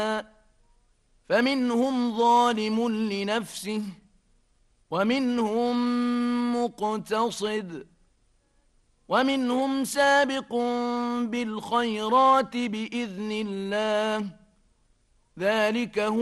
فمنهم ظالم لنفسه ومنهم مقتصد ومنهم سابق بالخيرات بإذن الله ذلك هو